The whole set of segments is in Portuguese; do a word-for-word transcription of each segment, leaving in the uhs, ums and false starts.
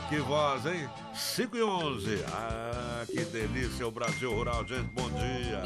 Que voz, hein? cinco e onze. Ah, que delícia o Brasil Rural, gente. Bom dia.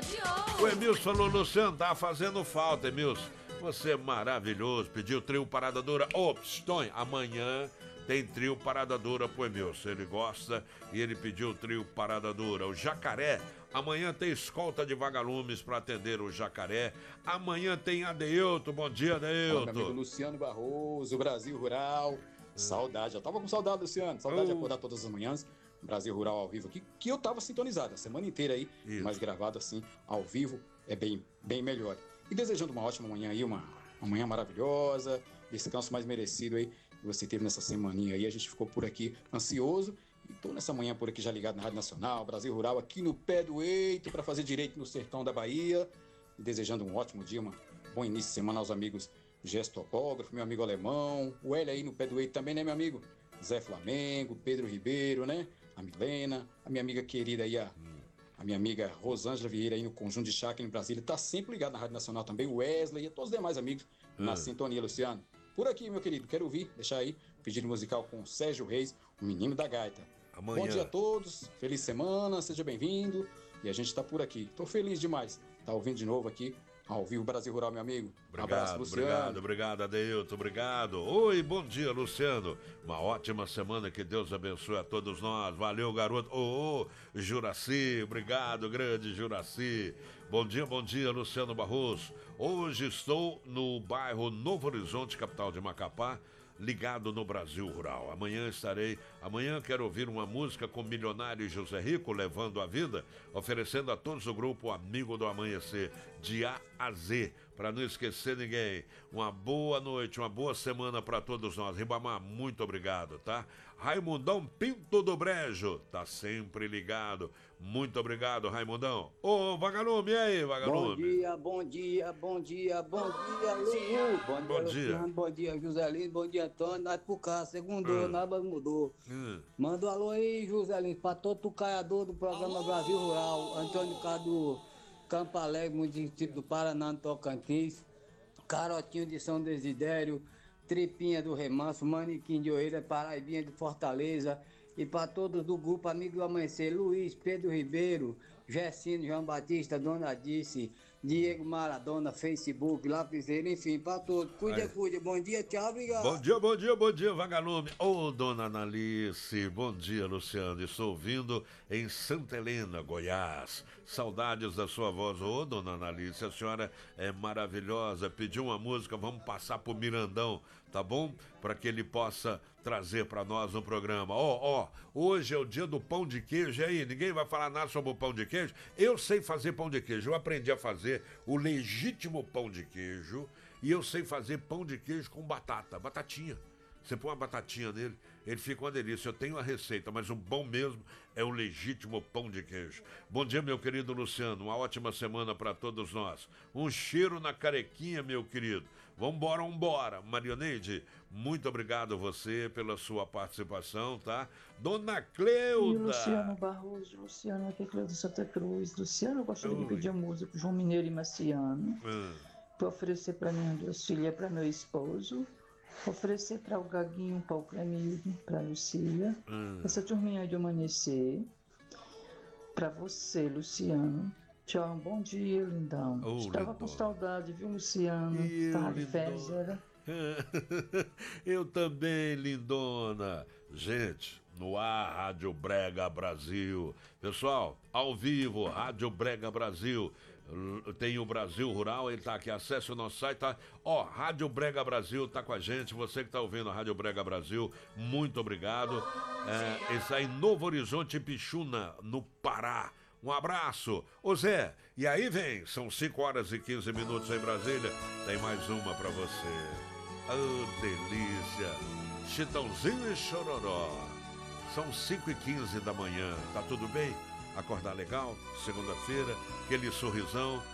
O Emilson falou, Luciano, tá fazendo falta, Emilson. Você é maravilhoso. Pediu trio Parada Dura. Ops, Tonho, amanhã tem trio Parada Dura pro Emilson. Ele gosta e ele pediu o trio Parada Dura. O Jacaré. Amanhã tem escolta de vagalumes para atender o Jacaré. Amanhã tem Adeilton. Bom dia, Adeilton. Fala, meu amigo Luciano Barroso, Brasil Rural. Saudade, eu tava com saudade, Luciano. Saudade de acordar todas as manhãs. Brasil Rural ao vivo aqui, que eu tava sintonizado a semana inteira aí, Isso. mas gravado assim, ao vivo, é bem, bem melhor. E desejando uma ótima manhã aí, uma, uma manhã maravilhosa, descanso mais merecido aí que você teve nessa semaninha aí. A gente ficou por aqui ansioso. E tô nessa manhã por aqui já ligado na Rádio Nacional, Brasil Rural, aqui no pé do eito, para fazer direito no sertão da Bahia. E desejando um ótimo dia, um bom início de semana aos amigos Gestopógrafo, meu amigo Alemão, o Hélio aí no pé do eito também, né, meu amigo? Zé Flamengo, Pedro Ribeiro, né? A Milena, a minha amiga querida aí, a, a minha amiga Rosângela Vieira aí no Conjunto de Chácara em Brasília, tá sempre ligado na Rádio Nacional também, o Wesley e todos os demais amigos hum. na sintonia, Luciano. Por aqui, meu querido, quero ouvir, deixar aí, pedido musical com Sérgio Reis, o menino da gaita. Amanhã. Bom dia a todos, feliz semana, seja bem-vindo. E a gente tá por aqui. Tô feliz demais. Tá ouvindo de novo aqui, ao vivo Brasil Rural, meu amigo. Obrigado, abraço, Luciano. Obrigado, obrigado, Adeilton, obrigado. Oi, bom dia, Luciano. Uma ótima semana, que Deus abençoe a todos nós. Valeu, garoto. Ô, oh, oh, Juraci, obrigado, grande Juraci. Bom dia, bom dia, Luciano Barroso. Hoje estou no bairro Novo Horizonte, capital de Macapá, ligado no Brasil Rural. Amanhã estarei, amanhã quero ouvir uma música com Milionário José Rico, Levando a Vida, oferecendo a todos o grupo Amigo do Amanhecer, de A a Z, para não esquecer ninguém. Uma boa noite, uma boa semana para todos nós. Ribamar, muito obrigado, tá? Raimundão Pinto do Brejo, tá sempre ligado. Muito obrigado, Raimundão. Ô, Vagalume, e aí, Vagalume? Bom dia, bom dia, bom dia, bom dia, Lulu. Bom, bom dia, Luciano, bom dia, Joselino, bom dia, Antônio. Nós por cá, segundou, hum. nada mudou. Hum. Manda um alô aí, Joselino, pra todo o caiador do programa alô. Brasil Rural, Antônio Cadu, Campo Alegre, município do Paraná, no Tocantins, Carotinho de São Desidério, Tripinha do Remanso, Manequim de Oeira, Paraibinha de Fortaleza, e para todos do grupo Amigo do Amanhecer, Luiz, Pedro Ribeiro, Gessino, João Batista, Dona Dice, Diego Maradona, Facebook, Lapiseiro, enfim, para todos. Cuida, cuida. Bom dia, tchau, obrigado. Bom dia, bom dia, bom dia, Vagalume. Ô, oh, Dona Analice, bom dia, Luciano. Estou ouvindo em Santa Helena, Goiás. Saudades da sua voz. Ô, oh, Dona Analice, a senhora é maravilhosa. Pediu uma música, vamos passar pro Mirandão, tá bom? Para que ele possa trazer para nós no programa. Ó, ó, hoje é o dia do pão de queijo. E aí, ninguém vai falar nada sobre o pão de queijo? Eu sei fazer pão de queijo. Eu aprendi a fazer o legítimo pão de queijo e eu sei fazer pão de queijo com batata, batatinha. Você põe uma batatinha nele, ele fica uma delícia. Eu tenho a receita, mas o bom mesmo é o legítimo pão de queijo. Bom dia, meu querido Luciano. Uma ótima semana para todos nós. Um cheiro na carequinha, meu querido. Vambora, vambora. Marioneide, muito obrigado a você pela sua participação, tá? Dona Cleuda. E Luciano Barroso, Luciano aqui, Cleuda Santa Cruz. Luciano, eu gostaria Oi. de pedir a música João Mineiro e Marciano, hum. para oferecer para minhas duas filhas, para meu esposo. Oferecer para o Gaguinho, para o Clemildo, para a Lucília, hum. essa turminha de amanhecer, para você, Luciano. Tchau, bom dia, lindão. Oh, Estava lindona. com saudade, viu, Luciano? Estava de férias, era? Eu também, lindona. Gente, no ar, Rádio Brega Brasil. Pessoal, ao vivo, Rádio Brega Brasil. Tem o Brasil Rural, ele tá aqui, acesse o nosso site, tá? Ó, Rádio Brega Brasil tá com a gente, você que tá ouvindo a Rádio Brega Brasil, muito obrigado. É, isso aí, Novo Horizonte Pichuna, no Pará. Um abraço. Ô Zé, e aí vem, são cinco horas e quinze minutos em Brasília, tem mais uma pra você. Oh, delícia. Chitãozinho e Chororó. São cinco e quinze da manhã, tá tudo bem? Acordar legal, segunda-feira, aquele sorrisão,